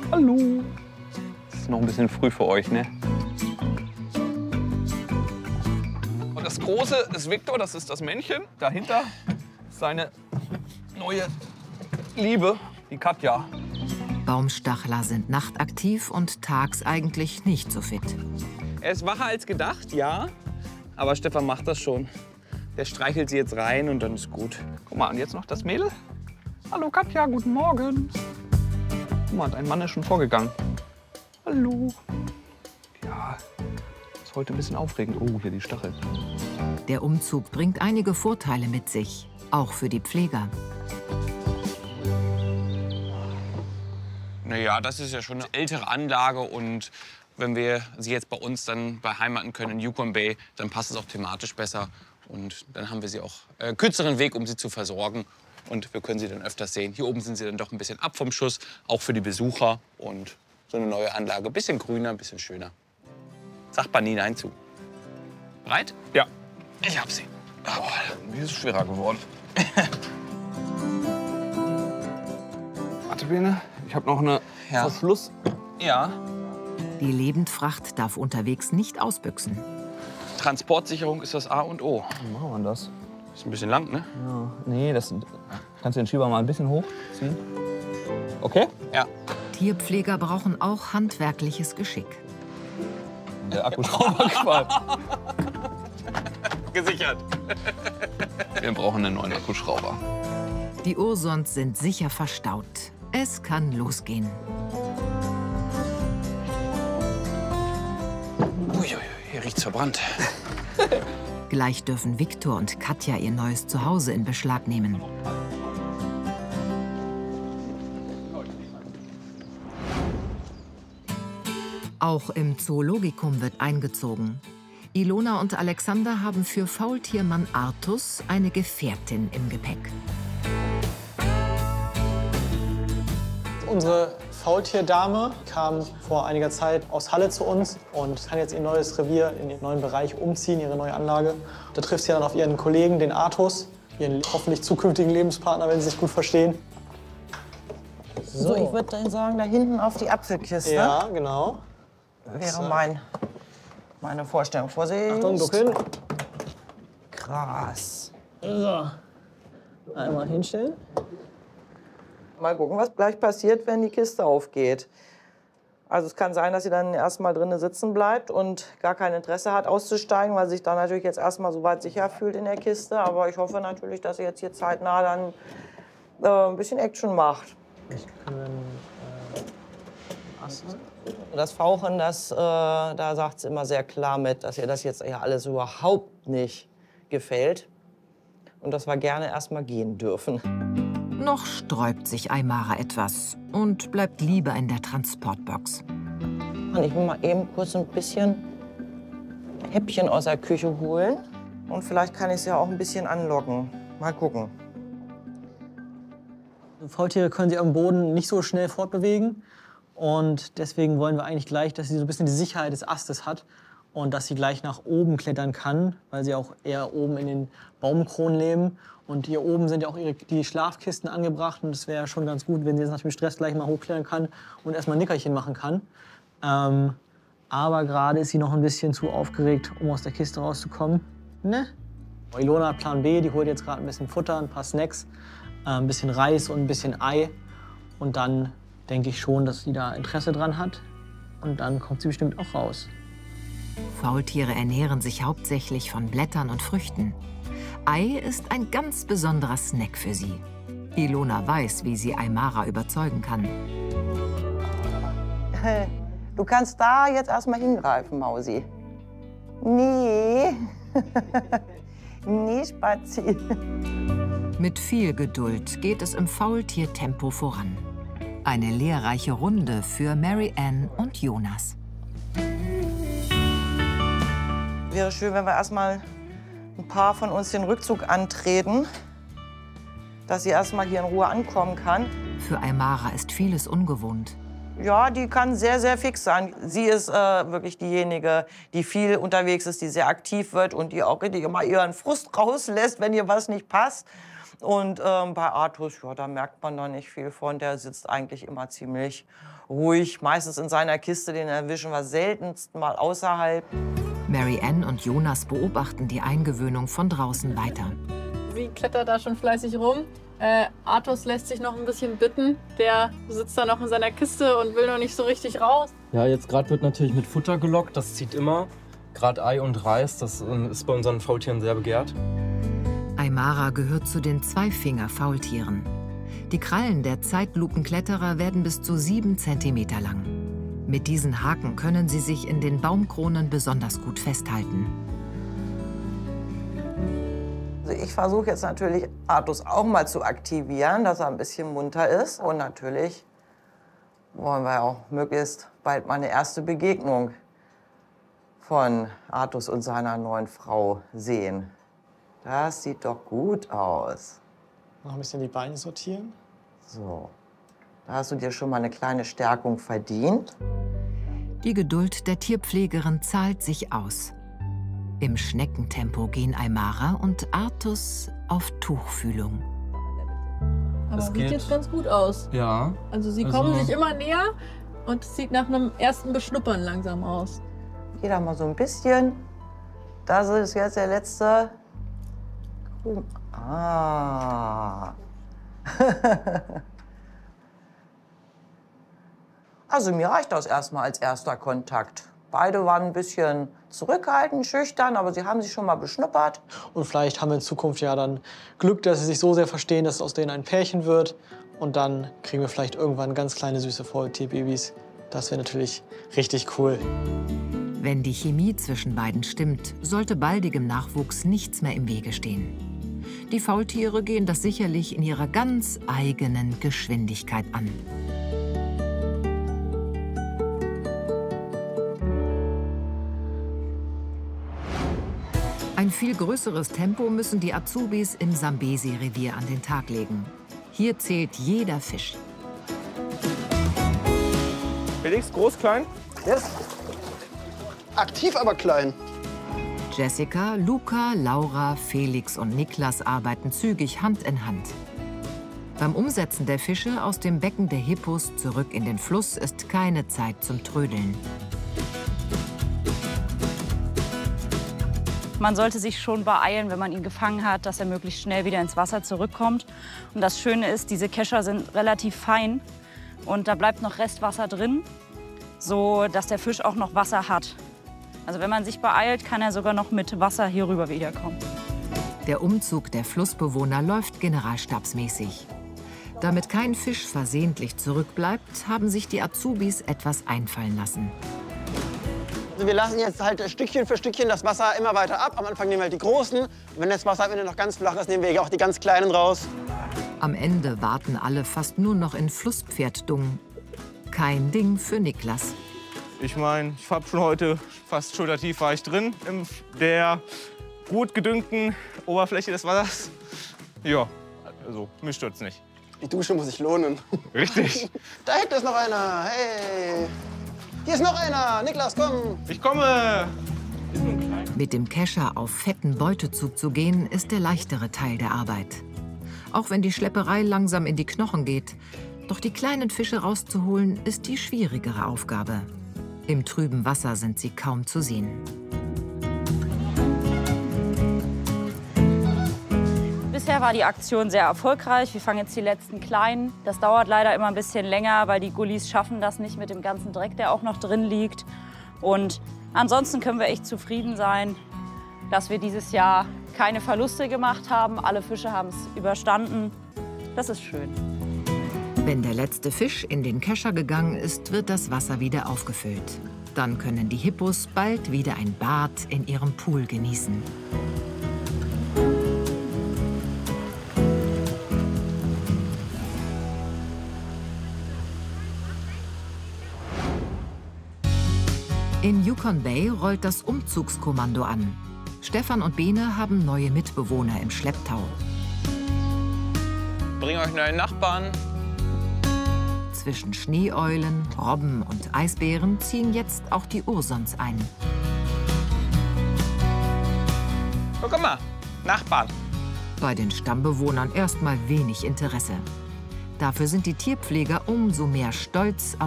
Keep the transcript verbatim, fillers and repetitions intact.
Hallo. Das ist noch ein bisschen früh für euch, ne? Und das Große ist Victor, das ist das Männchen. Dahinter ist seine neue Liebe, die Katja. Baumstachler sind nachtaktiv und tags eigentlich nicht so fit. Er ist wacher als gedacht, ja. Aber Stefan macht das schon. Der streichelt sie jetzt rein und dann ist gut. Guck mal, und jetzt noch das Mädel. Hallo Katja, guten Morgen. Guck mal, dein Mann ist schon vorgegangen. Hallo. Ja, ist heute ein bisschen aufregend. Oh, hier die Stachel. Der Umzug bringt einige Vorteile mit sich, auch für die Pfleger. Naja, das ist ja schon eine ältere Anlage und wenn wir sie jetzt bei uns dann beheimaten können in Yukon Bay, dann passt es auch thematisch besser. Und dann haben wir sie auch äh, kürzeren Weg, um sie zu versorgen. Und wir können sie dann öfters sehen. Hier oben sind sie dann doch ein bisschen ab vom Schuss, auch für die Besucher. Und so eine neue Anlage, ein bisschen grüner, ein bisschen schöner. Sagt man nie Nein zu. Bereit? Ja. Ich hab sie. Jawohl. Wie ist es schwerer geworden? Wartebene, ich habe noch eine ja. Verschluss. Ja. Die Lebendfracht darf unterwegs nicht ausbüchsen. Transportsicherung ist das A und O. Wie machen wir das? Ist ein bisschen lang, ne? Ja. Nee, das kannst du den Schieber mal ein bisschen hochziehen. Okay? Ja. Tierpfleger brauchen auch handwerkliches Geschick. Der Akkuschrauber gefallen. Gesichert. Wir brauchen einen neuen Akkuschrauber. Die Ursons sind sicher verstaut. Es kann losgehen. Uiuiui, hier riecht's verbrannt. Gleich dürfen Victor und Katja ihr neues Zuhause in Beschlag nehmen. Auch im Zoologikum wird eingezogen. Ilona und Alexander haben für Faultiermann Artus eine Gefährtin im Gepäck. Unsere Faultierdame kam vor einiger Zeit aus Halle zu uns und kann jetzt ihr neues Revier in ihren neuen Bereich umziehen, ihre neue Anlage. Da trifft sie dann auf ihren Kollegen, den Artus, ihren hoffentlich zukünftigen Lebenspartner, wenn sie sich gut verstehen. So, ich würde dann sagen, da hinten auf die Apfelkiste. Ja, genau. Wäre mein, meine Vorstellung. Vorsicht. Achtung, duck hin. Krass. So. Einmal hinstellen. Mal gucken, was gleich passiert, wenn die Kiste aufgeht. Also es kann sein, dass sie dann erstmal drinnen sitzen bleibt und gar kein Interesse hat auszusteigen, weil sie sich dann natürlich jetzt erstmal so weit sicher fühlt in der Kiste. Aber ich hoffe natürlich, dass sie jetzt hier zeitnah dann äh, ein bisschen Action macht. Ich kann dann, äh, Ast. Das Fauchen, das, äh, da sagt sie immer sehr klar mit, dass ihr das jetzt ja alles überhaupt nicht gefällt. Und dass wir gerne erstmal gehen dürfen. Noch sträubt sich Aymara etwas und bleibt lieber in der Transportbox. Ich will mal eben kurz ein bisschen Häppchen aus der Küche holen. Und vielleicht kann ich es ja auch ein bisschen anlocken. Mal gucken. Faultiere können sich am Boden nicht so schnell fortbewegen. Und deswegen wollen wir eigentlich gleich, dass sie so ein bisschen die Sicherheit des Astes hat. Und dass sie gleich nach oben klettern kann, weil sie auch eher oben in den Baumkronen leben. Und hier oben sind ja auch ihre, die Schlafkisten angebracht. Und es wäre schon ganz gut, wenn sie jetzt nach dem Stress gleich mal hochklettern kann und erstmal ein Nickerchen machen kann. Ähm, aber gerade ist sie noch ein bisschen zu aufgeregt, um aus der Kiste rauszukommen. Ne? Ilona hat Plan B, die holt jetzt gerade ein bisschen Futter, ein paar Snacks, äh, ein bisschen Reis und ein bisschen Ei. Und dann denke ich schon, dass sie da Interesse dran hat. Und dann kommt sie bestimmt auch raus. Faultiere ernähren sich hauptsächlich von Blättern und Früchten. Ei ist ein ganz besonderer Snack für sie. Ilona weiß, wie sie Aymara überzeugen kann. Du kannst da jetzt erstmal hingreifen, Mausi. Nee. Nee, Spazi. Mit viel Geduld geht es im Faultiertempo voran. Eine lehrreiche Runde für Mary Ann und Jonas. Wäre schön, wenn wir erstmal ein paar von uns den Rückzug antreten, dass sie erstmal hier in Ruhe ankommen kann. Für Aymara ist vieles ungewohnt. Ja, die kann sehr, sehr fix sein. Sie ist äh, wirklich diejenige, die viel unterwegs ist, die sehr aktiv wird und die auch richtig immer ihren Frust rauslässt, wenn ihr was nicht passt. Und ähm, bei Artus, ja, da merkt man da nicht viel von. Der sitzt eigentlich immer ziemlich ruhig, meistens in seiner Kiste. Den erwischen wir seltenst mal außerhalb. Mary Ann und Jonas beobachten die Eingewöhnung von draußen weiter. Sie klettert da schon fleißig rum. Äh, Artus lässt sich noch ein bisschen bitten. Der sitzt da noch in seiner Kiste und will noch nicht so richtig raus. Ja, jetzt gerade wird natürlich mit Futter gelockt. Das zieht immer. Gerade Ei und Reis, das ist bei unseren Faultieren sehr begehrt. Aymara gehört zu den Zweifinger-Faultieren. Die Krallen der Zeitlupenkletterer werden bis zu sieben Zentimeter lang. Mit diesen Haken können sie sich in den Baumkronen besonders gut festhalten. Also ich versuche jetzt natürlich, Artus auch mal zu aktivieren, dass er ein bisschen munter ist. Und natürlich wollen wir auch möglichst bald mal eine erste Begegnung von Artus und seiner neuen Frau sehen. Das sieht doch gut aus. Noch ein bisschen die Beine sortieren. So, da hast du dir schon mal eine kleine Stärkung verdient. Die Geduld der Tierpflegerin zahlt sich aus. Im Schneckentempo gehen Aymara und Artus auf Tuchfühlung. Aber Das sieht geht. jetzt ganz gut aus. Ja. Also sie Also- kommen sich immer näher und es sieht nach einem ersten Beschnuppern langsam aus. Geh da mal so ein bisschen. Das ist jetzt der letzte. Ah. Also mir reicht das erstmal als erster Kontakt. Beide waren ein bisschen zurückhaltend, schüchtern, aber sie haben sich schon mal beschnuppert. Und vielleicht haben wir in Zukunft ja dann Glück, dass sie sich so sehr verstehen, dass aus denen ein Pärchen wird. Und dann kriegen wir vielleicht irgendwann ganz kleine, süße Faultierbabys. Das wäre natürlich richtig cool. Wenn die Chemie zwischen beiden stimmt, sollte baldigem Nachwuchs nichts mehr im Wege stehen. Die Faultiere gehen das sicherlich in ihrer ganz eigenen Geschwindigkeit an. Ein viel größeres Tempo müssen die Azubis im Sambesi-Revier an den Tag legen. Hier zählt jeder Fisch. Felix, groß, klein? Yes. Aktiv, aber klein. Jessica, Luca, Laura, Felix und Niklas arbeiten zügig Hand in Hand. Beim Umsetzen der Fische aus dem Becken der Hippos zurück in den Fluss ist keine Zeit zum Trödeln. Man sollte sich schon beeilen, wenn man ihn gefangen hat, dass er möglichst schnell wieder ins Wasser zurückkommt. Und das Schöne ist, diese Kescher sind relativ fein und da bleibt noch Restwasser drin, so dass der Fisch auch noch Wasser hat. Also wenn man sich beeilt, kann er sogar noch mit Wasser hier rüber wiederkommen. Der Umzug der Flussbewohner läuft generalstabsmäßig. Damit kein Fisch versehentlich zurückbleibt, haben sich die Azubis etwas einfallen lassen. Also wir lassen jetzt halt Stückchen für Stückchen das Wasser immer weiter ab. Am Anfang nehmen wir halt die großen. Und wenn das Wasser am Ende noch ganz flach ist, nehmen wir auch die ganz kleinen raus. Am Ende warten alle fast nur noch in Flusspferddungen. Kein Ding für Niklas. Ich meine, ich habe schon heute fast schultertief war ich drin in der gut gedüngten Oberfläche des Wassers. Ja, also mich stört's nicht. Die Dusche muss sich lohnen. Richtig. Da hinten ist noch einer. Hey. Hier ist noch einer. Niklas, komm. Ich komme. Mit dem Kescher auf fetten Beutezug zu gehen, ist der leichtere Teil der Arbeit. Auch wenn die Schlepperei langsam in die Knochen geht. Doch die kleinen Fische rauszuholen, ist die schwierigere Aufgabe. Im trüben Wasser sind sie kaum zu sehen. Bisher war die Aktion sehr erfolgreich. Wir fangen jetzt die letzten Kleinen. Das dauert leider immer ein bisschen länger, weil die Gullis schaffen das nicht mit dem ganzen Dreck, der auch noch drin liegt. Und ansonsten können wir echt zufrieden sein, dass wir dieses Jahr keine Verluste gemacht haben. Alle Fische haben es überstanden. Das ist schön. Wenn der letzte Fisch in den Kescher gegangen ist, wird das Wasser wieder aufgefüllt. Dann können die Hippos bald wieder ein Bad in ihrem Pool genießen. In Yukon Bay rollt das Umzugskommando an. Stefan und Bene haben neue Mitbewohner im Schlepptau. Bring euch neue Nachbarn. Zwischen Schneeeulen, Robben und Eisbären ziehen jetzt auch die Ursons ein. Oh, guck mal, Nachbarn. bei den Stammbewohnern erstmal wenig Interesse. Dafür sind die Tierpfleger umso mehr stolz auf